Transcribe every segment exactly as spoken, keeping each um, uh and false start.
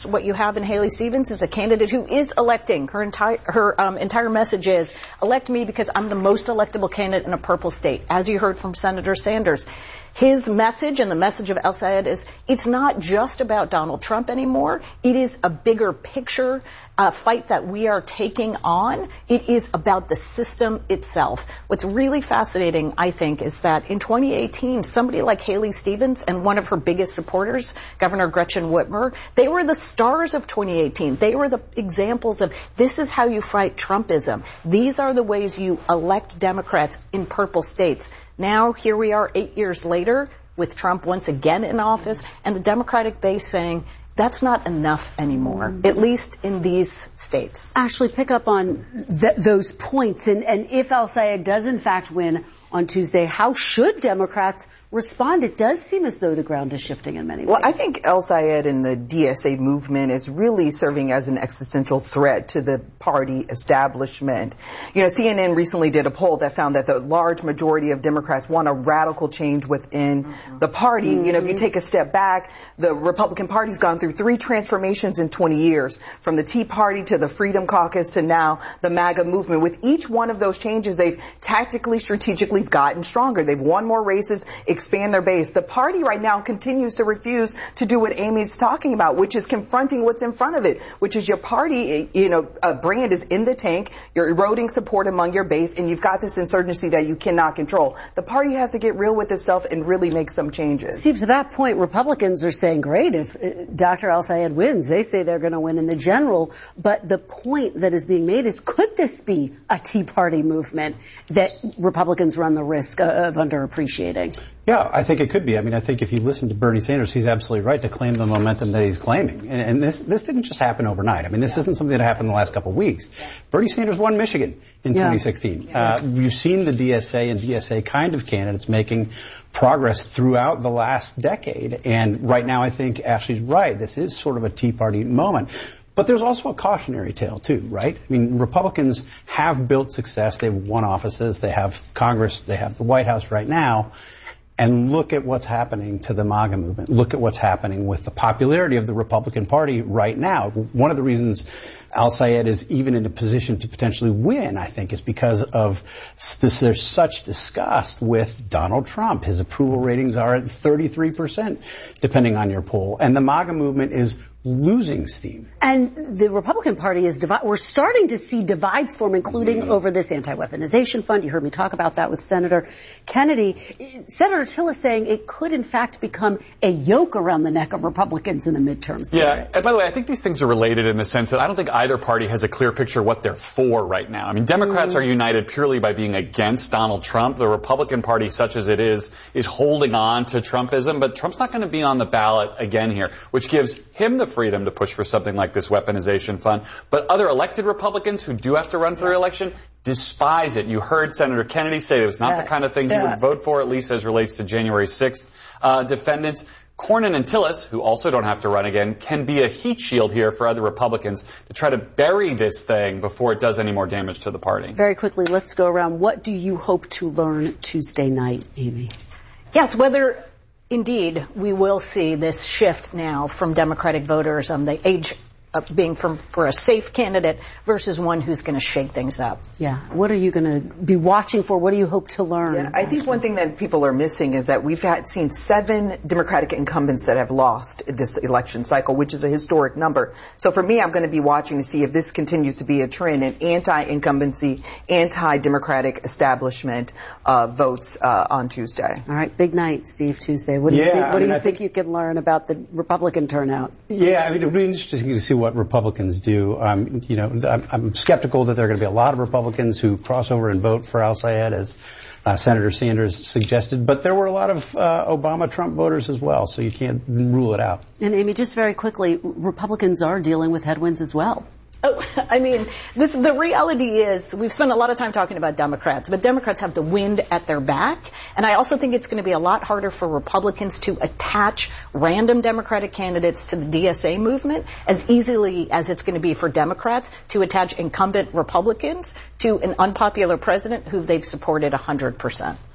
What you have in Haley Stevens is a candidate who is electing. Her entire her um, entire message is, elect me because I'm the most electable candidate in a purple state, as you heard from Senator Sanders. His message and the message of El-Sayed is, it's not just about Donald Trump anymore. It is a bigger picture uh, fight that we are taking on. It is about the system itself. What's really fascinating, I think, is that in twenty eighteen, somebody like Haley Stevens and one of her biggest supporters, Governor Gretchen Whitmer, they were the stars of twenty eighteen. They were the examples of, this is how you fight Trumpism. These are the ways you elect Democrats in purple states. Now, here we are eight years later with Trump once again in office and the Democratic base saying that's not enough anymore, mm-hmm. at least in these states. Ashley, pick up on th- those points. And, and if El-Sayed does in fact win on Tuesday, how should Democrats respond? It does seem as though the ground is shifting in many ways. Well, I think El-Sayed and the D S A movement is really serving as an existential threat to the party establishment. You know, C N N recently did a poll that found that the large majority of Democrats want a radical change within mm-hmm. the party. Mm-hmm. You know, if you take a step back, the Republican Party's gone through three transformations in twenty years, from the Tea Party to the Freedom Caucus to now the MAGA movement. With each one of those changes, they've tactically, strategically gotten stronger. They've won more races, expand their base. The party right now continues to refuse to do what Amy's talking about, which is confronting what's in front of it, which is your party, you know, uh, brand is in the tank. You're eroding support among your base, and you've got this insurgency that you cannot control. The party has to get real with itself and really make some changes. Steve, to that point, Republicans are saying, great, if uh, Doctor El-Sayed wins, they say they're going to win in the general. But the point that is being made is, could this be a Tea Party movement that Republicans run the risk of underappreciating? Yeah, I think it could be. I mean, I think if you listen to Bernie Sanders, he's absolutely right to claim the momentum that he's claiming. And, and this this didn't just happen overnight. I mean, this yeah. isn't something that happened in the last couple of weeks. Yeah. Bernie Sanders won Michigan in yeah. twenty sixteen. Yeah. Uh, you've seen the D S A and D S A kind of candidates making progress throughout the last decade. And right now, I think Ashley's right. This is sort of a Tea Party moment. But there's also a cautionary tale, too, right? I mean, Republicans have built success. They've won offices. They have Congress. They have the White House right now. And look at what's happening to the MAGA movement. Look at what's happening with the popularity of the Republican Party right now. One of the reasons El-Sayed is even in a position to potentially win, I think, is because of this, there's such disgust with Donald Trump. His approval ratings are at thirty-three percent, depending on your poll. And the MAGA movement is losing steam. And the Republican Party is divided. We're starting to see divides form, including mm-hmm. over this anti-weaponization fund. You heard me talk about that with Senator Kennedy. Senator Till is saying it could, in fact, become a yoke around the neck of Republicans in the midterms. Yeah. And by the way, I think these things are related in the sense that I don't think either party has a clear picture of what they're for right now. I mean, Democrats mm-hmm. are united purely by being against Donald Trump. The Republican Party, such as it is, is holding on to Trumpism, but Trump's not going to be on the ballot again here, which gives him the freedom to push for something like this weaponization fund. But other elected Republicans who do have to run for re-election despise it. You heard Senator Kennedy say it was not yeah. the kind of thing yeah. he would vote for, at least as relates to January sixth uh, defendants. Cornyn and Tillis, who also don't have to run again, can be a heat shield here for other Republicans to try to bury this thing before it does any more damage to the party. Very quickly, let's go around. What do you hope to learn Tuesday night, Amy? Yes, whether indeed we will see this shift now from Democratic voters on the age of being from, for a safe candidate versus one who's going to shake things up. Yeah. What are you going to be watching for? What do you hope to learn? Yeah, I think one thing that people are missing is that we've had seen seven Democratic incumbents that have lost this election cycle, which is a historic number. So for me, I'm going to be watching to see if this continues to be a trend in anti-incumbency, anti-Democratic establishment uh, votes uh, on Tuesday. All right. Big night, Steve, Tuesday. What do yeah, you think, what I mean, do you I think, think you can learn about the Republican turnout? Yeah, I mean, it'll be interesting to see what Republicans do. Um, you know, I'm, I'm skeptical that there are going to be a lot of Republicans who cross over and vote for El-Sayed, as uh, Senator Sanders suggested. But there were a lot of uh, Obama-Trump voters as well, so you can't rule it out. And Amy, just very quickly, Republicans are dealing with headwinds as well. Oh, I mean, this, the reality is we've spent a lot of time talking about Democrats, but Democrats have the wind at their back. And I also think it's going to be a lot harder for Republicans to attach random Democratic candidates to the D S A movement as easily as it's going to be for Democrats to attach incumbent Republicans to an unpopular president who they've supported one hundred percent.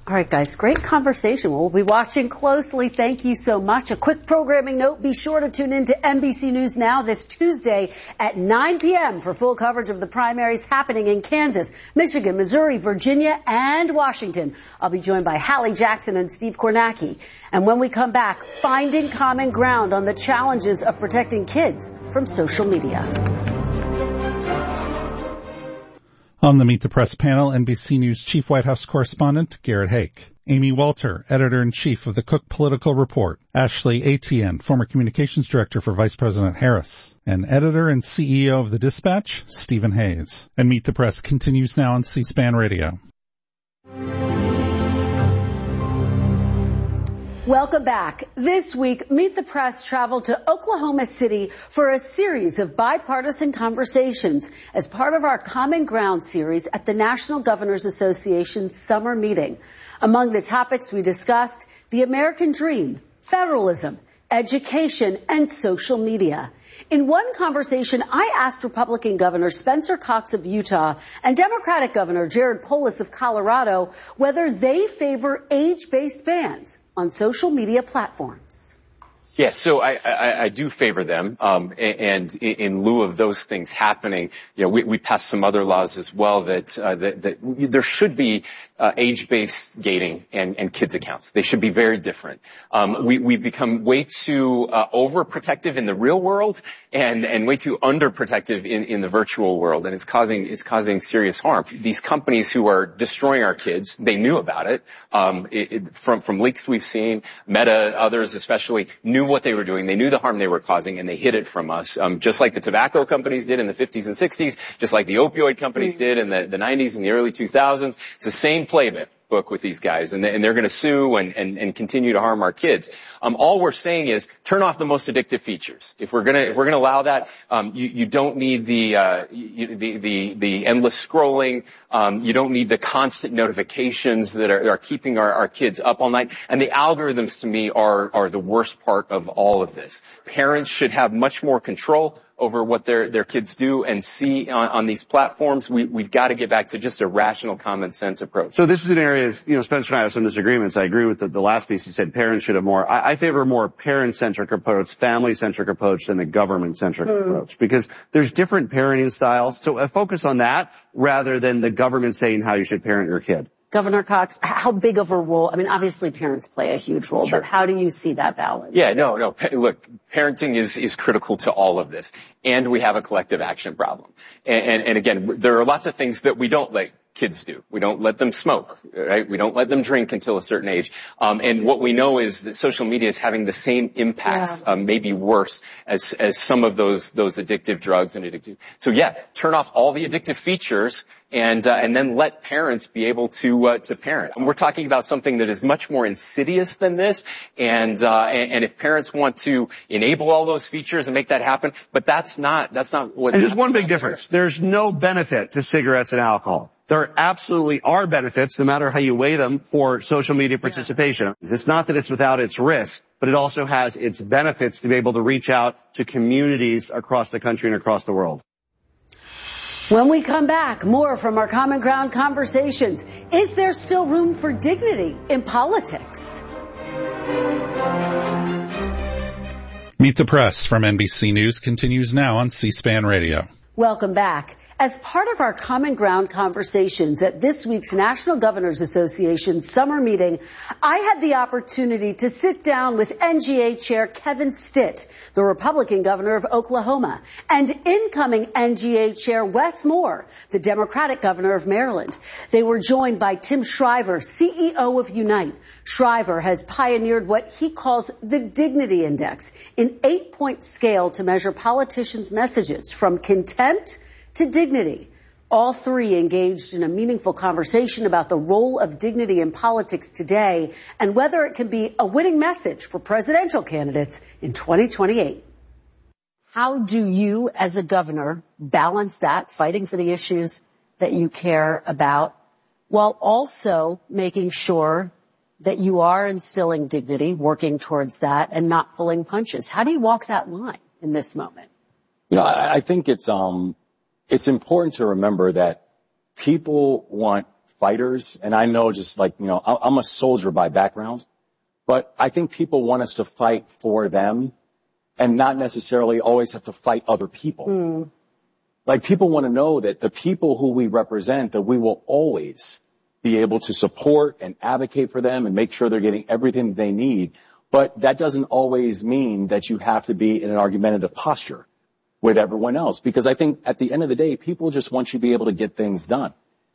All right, guys, great conversation. We'll be watching closely. Thank you so much. A quick programming note, be sure to tune in to N B C News Now this Tuesday at nine p.m. for full coverage of the primaries happening in Kansas, Michigan, Missouri, Virginia, and Washington. I'll be joined by Hallie Jackson and Steve Kornacki. And when we come back, finding common ground on the challenges of protecting kids from social media. On the Meet the Press panel, N B C News Chief White House Correspondent Garrett Haake, Amy Walter, Editor-in-Chief of the Cook Political Report, Ashley Etienne, former Communications Director for Vice President Harris, and Editor and C E O of The Dispatch, Stephen Hayes. And Meet the Press continues now on C-SPAN Radio. Welcome back. This week, Meet the Press traveled to Oklahoma City for a series of bipartisan conversations as part of our Common Ground series at the National Governors Association summer meeting. Among the topics we discussed, the American dream, federalism, education, and social media. In one conversation, I asked Republican Governor Spencer Cox of Utah and Democratic Governor Jared Polis of Colorado whether they favor age-based bans on social media platforms. Yes, so I, I, I do favor them, um, and in lieu of those things happening, you know, we, we passed some other laws as well that uh, that, that there should be uh, age-based gating and, and kids accounts. They should be very different. Um, we, we've become way too uh, overprotective in the real world and and way too underprotective in, in the virtual world, and it's causing it's causing serious harm. These companies who are destroying our kids, they knew about it. Um, it, it from from leaks we've seen, Meta, others especially knew what they were doing. They knew the harm they were causing, and they hid it from us, um, just like the tobacco companies did in the fifties and sixties, just like the opioid companies did in the, the nineties and the early two thousands. It's the same playbook with these guys, and, and they're going to sue and, and, and continue to harm our kids. Um, all we're saying is turn off the most addictive features. If we're going to if we're going to allow that, um, you, you don't need the, uh, you, the the the endless scrolling. Um, you don't need the constant notifications that are, are keeping our, our kids up all night. And the algorithms, to me, are are the worst part of all of this. Parents should have much more control over what their their kids do and see on, on these platforms. We, we've got to get back to just a rational, common sense approach. So this is an area, you know, Spencer and I have some disagreements. I agree with the, the last piece. He said parents should have more. I, I favor a more parent-centric approach, family-centric approach than a government-centric mm. approach, because there's different parenting styles. So a focus on that rather than the government saying how you should parent your kid. Governor Cox, how big of a role? I mean, obviously parents play a huge role, sure. But how do you see that balance? Yeah, no, no. Look, parenting is, is critical to all of this. And we have a collective action problem. And, and, and again, there are lots of things that we don't let kids do. We don't let them smoke, right? We don't let them drink until a certain age. Um, and what we know is that social media is having the same impacts, yeah. um, maybe worse, as, as some of those, those addictive drugs and addictive. So yeah, turn off all the addictive features and, uh, and then let parents be able to, uh, to parent. And we're talking about something that is much more insidious than this. And, uh, and, and if parents want to enable all those features and make that happen, but that's not, that's not what. And there's one big difference. There's no benefit to cigarettes and alcohol. There absolutely are benefits, no matter how you weigh them, for social media participation. Yeah. It's not that it's without its risks, but it also has its benefits to be able to reach out to communities across the country and across the world. When we come back, more from our Common Ground conversations. Is there still room for dignity in politics? Meet the Press from N B C News continues now on C-SPAN Radio. Welcome back. As part of our Common Ground conversations at this week's National Governors Association summer meeting, I had the opportunity to sit down with N G A Chair Kevin Stitt, the Republican governor of Oklahoma, and incoming N G A Chair Wes Moore, the Democratic governor of Maryland. They were joined by Tim Shriver, C E O of Unite. Shriver has pioneered what he calls the Dignity Index, an eight-point scale to measure politicians' messages from contempt to dignity. All three engaged in a meaningful conversation about the role of dignity in politics today and whether it can be a winning message for presidential candidates in twenty twenty-eight. How do you, as a governor, balance that, fighting for the issues that you care about, while also making sure that you are instilling dignity, working towards that, and not pulling punches? How do you walk that line in this moment? You know, I, I think it's um. It's important to remember that people want fighters, and I know just like, you know, I'm a soldier by background, but I think people want us to fight for them and not necessarily always have to fight other people. Mm. Like, people want to know that the people who we represent, that we will always be able to support and advocate for them and make sure they're getting everything they need. But that doesn't always mean that you have to be in an argumentative posture with everyone else, because I think at the end of the day, people just want you to be able to get things done.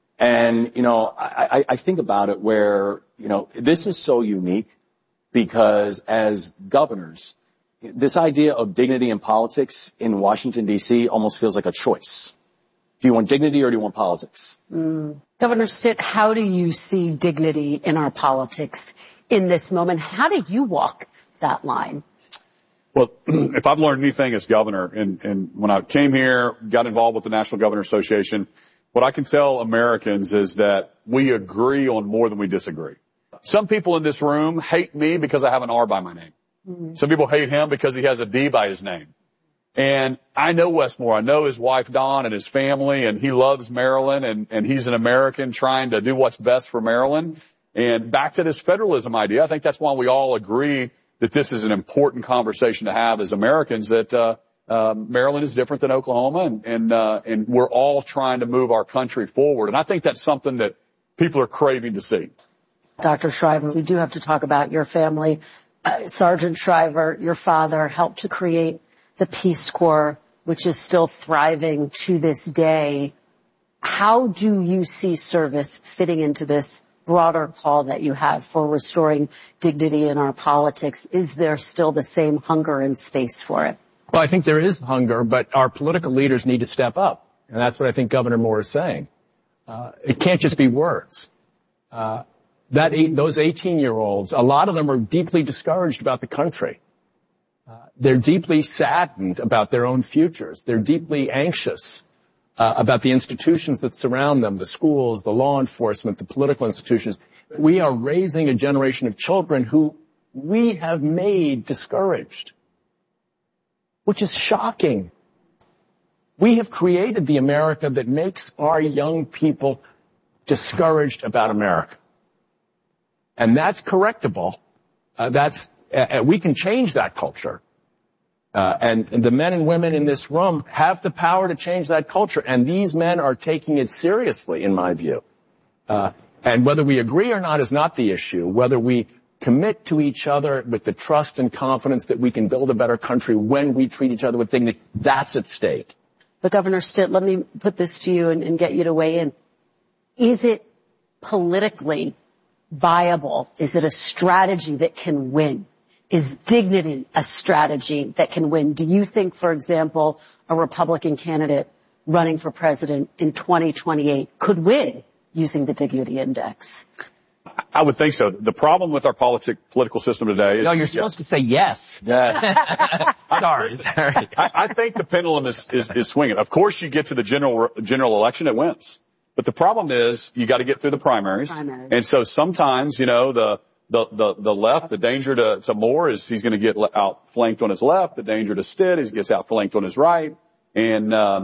And, you know, I, I think about it where, you know, this is so unique because as governors, this idea of dignity in politics in Washington, D C almost feels like a choice. Do you want dignity or do you want politics? Mm. Governor Stitt, how do you see dignity in our politics in this moment? How do you walk that line? Well, if I've learned anything as governor, and, and when I came here, got involved with the National Governor Association, what I can tell Americans is that we agree on more than we disagree. Some people in this room hate me because I have an R by my name. Mm-hmm. Some people hate him because he has a D by his name. And I know Westmore. I know his wife, Dawn, and his family, and he loves Maryland, and, and he's an American trying to do what's best for Maryland. And back to this federalism idea, I think that's why we all agree that this is an important conversation to have as Americans, that uh, uh Maryland is different than Oklahoma, and and, uh, and we're all trying to move our country forward. And I think that's something that people are craving to see. Doctor Shriver, we do have to talk about your family. Uh, Sergeant Shriver, your father, helped to create the Peace Corps, which is still thriving to this day. How do you see service fitting into this broader call that you have for restoring dignity in our politics? Is there still the same hunger and space for it? Well, I think there is hunger, but our political leaders need to step up. And that's what I think Governor Moore is saying. Uh, it can't just be words. Uh, that eight, those eighteen-year-olds, a lot of them are deeply discouraged about the country. Uh, they're deeply saddened about their own futures. They're deeply anxious Uh, about the institutions that surround them, the schools, the law enforcement, the political institutions. We are raising a generation of children who we have made discouraged, which is shocking. We have created the America that makes our young people discouraged about America. And that's correctable. Uh, that's, uh, we can change that culture. Uh, and, and the men and women in this room have the power to change that culture. And these men are taking it seriously, in my view. Uh, and whether we agree or not is not the issue. Whether we commit to each other with the trust and confidence that we can build a better country when we treat each other with dignity, that's at stake. But Governor Stitt, let me put this to you and, and get you to weigh in. Is it politically viable? Is it a strategy that can win? Is dignity a strategy that can win? Do you think, for example, a Republican candidate running for president in twenty twenty-eight could win using the Dignity Index? I would think so. The problem with our politic, political system today is... No, you're supposed yes. to say yes. yes. sorry, sorry. I, I think the pendulum is, is, is swinging. Of course, you get to the general general election, it wins. But the problem is you got to get through the primaries. primaries. And so sometimes, you know, the... The, the, the left, the danger to, to Moore is he's going to get outflanked on his left. The danger to Stitt is he gets outflanked on his right. And, um,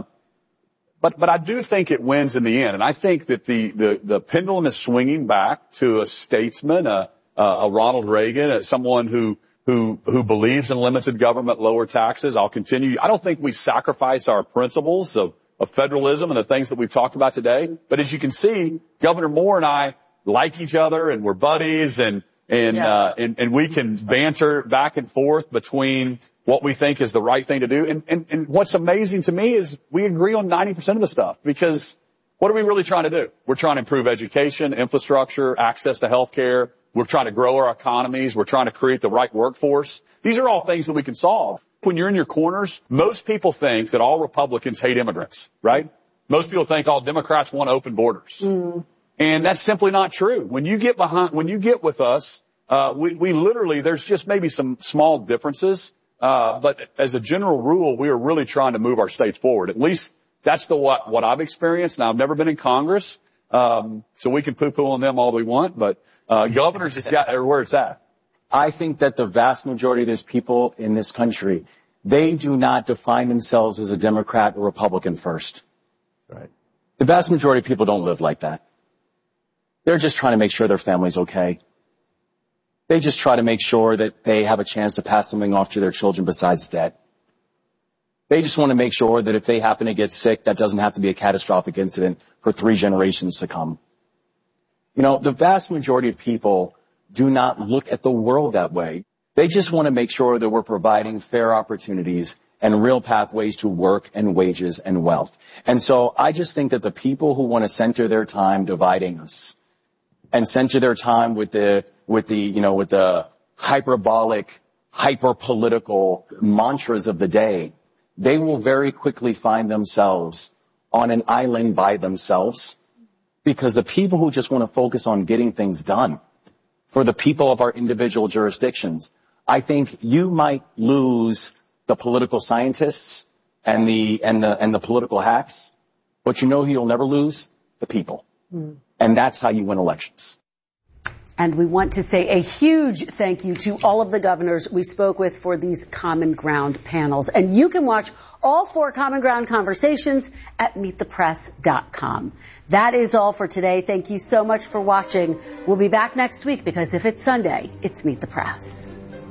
but, but I do think it wins in the end. And I think that the, the, the pendulum is swinging back to a statesman, a, a Ronald Reagan, a, someone who, who, who believes in limited government, lower taxes. I'll continue. I don't think we sacrifice our principles of, of federalism and the things that we've talked about today. But as you can see, Governor Moore and I like each other and we're buddies, and, And, yeah. uh, and, and we can banter back and forth between what we think is the right thing to do. And, and, and what's amazing to me is we agree on ninety percent of the stuff, because what are we really trying to do? We're trying to improve education, infrastructure, access to health care. We're trying to grow our economies. We're trying to create the right workforce. These are all things that we can solve. When you're in your corners, most people think that all Republicans hate immigrants, right? Most people think all Democrats want open borders. Mm. And that's simply not true. When you get behind, when you get with us, uh, we, we literally, there's just maybe some small differences. Uh, but as a general rule, we are really trying to move our states forward. At least that's the what, what I've experienced. Now, I've never been in Congress. Um, so we can poo-poo on them all we want, but, uh, governors has got where it's at. I think that the vast majority of these people in this country, they do not define themselves as a Democrat or Republican first. Right. The vast majority of people don't live like that. They're just trying to make sure their family's okay. They just try to make sure that they have a chance to pass something off to their children besides debt. They just want to make sure that if they happen to get sick, that doesn't have to be a catastrophic incident for three generations to come. You know, the vast majority of people do not look at the world that way. They just want to make sure that we're providing fair opportunities and real pathways to work and wages and wealth. And so I just think that the people who want to center their time dividing us and center their time with the, with the, you know, with the hyperbolic, hyper-political mantras of the day, they will very quickly find themselves on an island by themselves, because the people who just want to focus on getting things done for the people of our individual jurisdictions, I think you might lose the political scientists and the, and the, and the political hacks, but you know who you'll never lose? The people. Mm. And that's how you win elections. And we want to say a huge thank you to all of the governors we spoke with for these Common Ground panels. And you can watch all four Common Ground conversations at meet the press dot com. That is all for today. Thank you so much for watching. We'll be back next week because if it's Sunday, it's Meet the Press.